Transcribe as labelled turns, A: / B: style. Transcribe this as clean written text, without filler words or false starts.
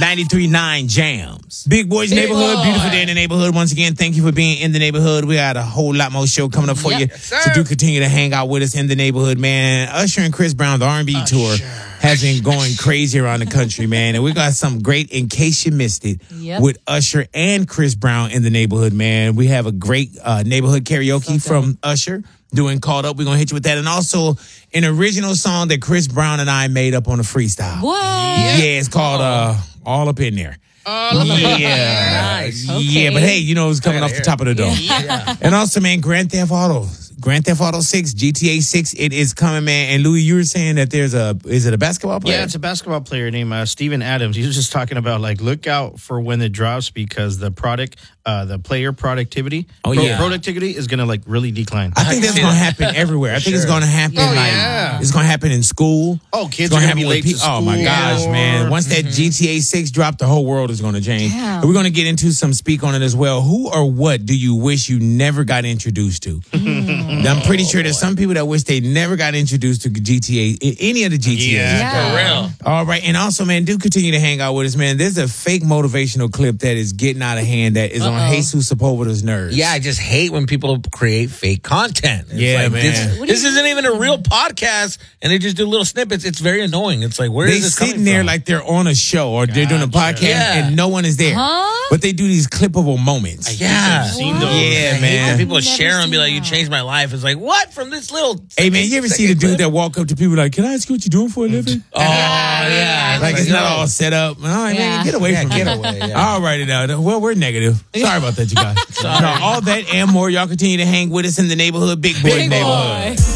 A: 93.9 Jams. Big Boys Neighborhood, beautiful day in the neighborhood. Once again, thank you for being in the neighborhood. We got a whole lot more show coming up for you. So do continue to hang out with us in the neighborhood, man. Usher and Chris Brown, the R&B tour has been going crazy around the country, man. And we got something great in case you missed it with Usher and Chris Brown in the neighborhood, man. We have a great neighborhood karaoke from Usher doing Called Up. We're going to hit you with that. And also an original song that Chris Brown and I made up on a freestyle.
B: What?
A: Yeah, it's called All Up in There.
C: Nice.
A: Yeah, but hey, you know, it's coming off the top of the dome. And also, man, Grand Theft Auto 6, GTA 6, it is coming, man. And Louis, you were saying that is it a basketball player?
D: Yeah, it's a basketball player named Steven Adams. He was just talking about, like, look out for when it drops because the player productivity, productivity is going to, like, really decline.
A: I think that's going to happen everywhere. I think it's going to happen, it's going to happen in school.
D: Oh, kids are going to be late to school.
A: Oh, my gosh, man. Once that GTA 6 dropped, the whole world is going to change.
B: Damn.
A: We're going to get into some speak on it as well. Who or what do you wish you never got introduced to? I'm pretty sure there's some people that wish they never got introduced to GTA, any of the GTAs.
C: Yeah, for real.
A: All right. And also, man, do continue to hang out with us, man. There's a fake motivational clip that is getting out of hand that is on Jesus Sepulveda's nerves.
C: Yeah, I just hate when people create fake content. It's
A: man.
C: This isn't even a real podcast, and they just do little snippets. It's very annoying. It's like, where is this coming
A: sitting there
C: from?
A: like they're on a show or they're doing a podcast and no one is there. But they do these clippable moments.
C: Yeah.
D: Seen those.
A: Yeah, man.
C: People share them and be like, you changed my life. It's like, what? From this little...
A: Hey, man, you ever see the dude that walk up to people like, can I ask you what you're doing for a living?
C: Oh, yeah.
A: Like, it's not all set up. All right, man, get away from me.
C: Get away,
A: All righty now. Well, we're negative. Sorry about that, you guys. No, all that and more. Y'all continue to hang with us in the neighborhood. Big Boy Neighborhood.